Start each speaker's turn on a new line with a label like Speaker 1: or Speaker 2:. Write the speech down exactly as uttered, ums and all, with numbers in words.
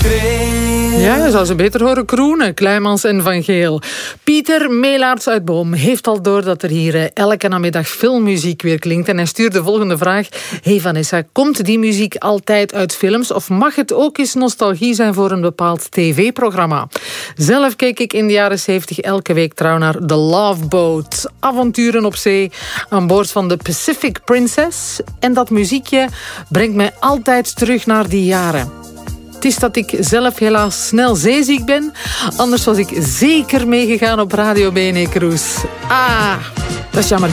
Speaker 1: Greel.
Speaker 2: Ja, je zou ze beter horen kroenen, Kluimans en Van Geel. Pieter Meelaerts uit Boom heeft al door dat er hier elke namiddag filmmuziek weer klinkt. En hij stuurt de volgende vraag. Hey Vanessa, komt die muziek altijd uit films of mag het ook eens nostalgie zijn voor een bepaald tv-programma? Zelf keek ik in de jaren zeventig elke week trouw naar The Love Boat. Avonturen op zee aan boord van de Pacific Princess. En dat muziekje brengt mij altijd terug naar die jaren. Het is dat ik zelf helaas snel zeeziek ben. Anders was ik zeker meegegaan op Radio B N E Cruise. Ah, dat is jammer.